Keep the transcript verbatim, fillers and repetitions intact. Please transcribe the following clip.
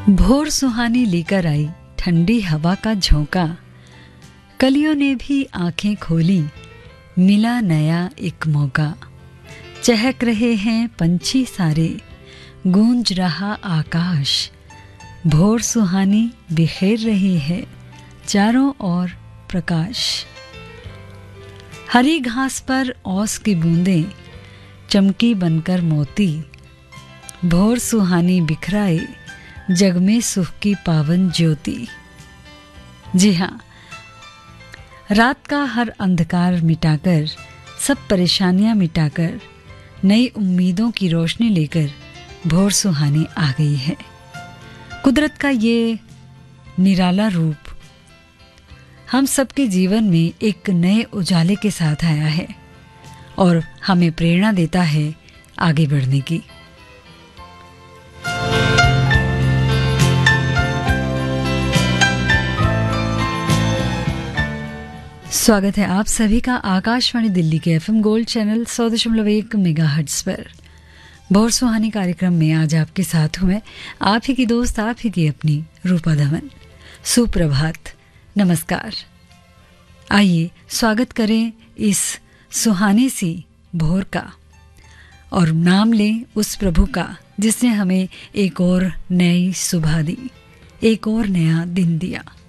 भोर सुहानी लेकर आई ठंडी हवा का झोंका, कलियों ने भी आंखें खोली, मिला नया एक मौका। चहक रहे हैं पंछी सारे, गूंज रहा आकाश, भोर सुहानी बिखेर रही है चारों ओर प्रकाश। हरी घास पर ओस की बूंदें चमकी बनकर मोती, भोर सुहानी बिखराए जग में सुख की पावन ज्योति। जी हाँ, रात का हर अंधकार मिटाकर, सब परेशानियां मिटाकर, नई उम्मीदों की रोशनी लेकर भोर सुहानी आ गई है। कुदरत का ये निराला रूप हम सबके जीवन में एक नए उजाले के साथ आया है और हमें प्रेरणा देता है आगे बढ़ने की। स्वागत है आप सभी का आकाशवाणी दिल्ली के एफएम गोल्ड चैनल सौ दशमलव एक मेगाहर्ट्ज पर भोर सुहानी कार्यक्रम में। आज आपके साथ हूं मैं, आप ही की दोस्त, आप ही की अपनी रूपा धवन। सुप्रभात, नमस्कार। आइए स्वागत करें इस सुहानी सी भोर का और नाम लें उस प्रभु का जिसने हमें एक और नई सुबह दी, एक और नया दिन दिया।